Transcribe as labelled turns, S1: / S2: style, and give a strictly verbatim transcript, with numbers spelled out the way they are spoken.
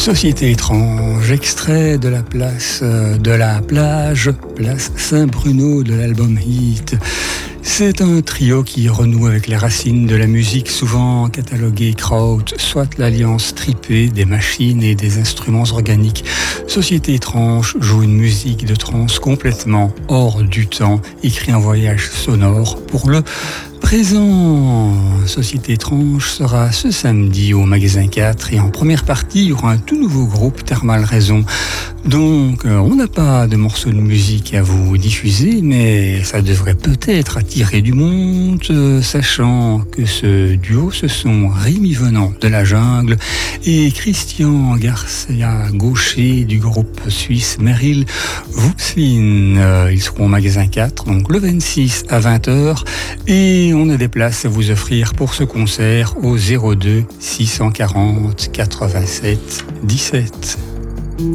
S1: Société étrange, extrait de la place de la plage, place Saint-Bruno de l'album Heat. C'est un trio qui renoue avec les racines de la musique souvent cataloguée kraut, soit l'alliance tripée des machines et des instruments organiques. Société étrange joue une musique de trance complètement hors du temps, écrit en voyage sonore pour le présent. Société étrange sera ce samedi au magasin quatre et en première partie, il y aura un tout nouveau groupe, Thermal Raison. Donc, euh, on n'a pas de morceaux de musique à vous diffuser, mais ça devrait peut-être attirer du monde, euh, sachant que ce duo, ce sont Rémi Venant de la Jungle et Christian Garcia Gaucher du groupe suisse Meryl Wuxlin. Euh, ils seront au magasin quatre, donc le vingt-six à vingt heures, et on a des places à vous offrir pour ce concert au zéro deux six cent quarante quatre-vingt-sept dix-sept.